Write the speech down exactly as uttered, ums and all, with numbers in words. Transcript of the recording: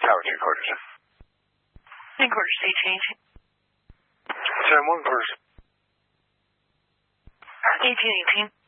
Tower two quarters. Ten quarters, state change. Ten one quarters. Eighteen eighteen.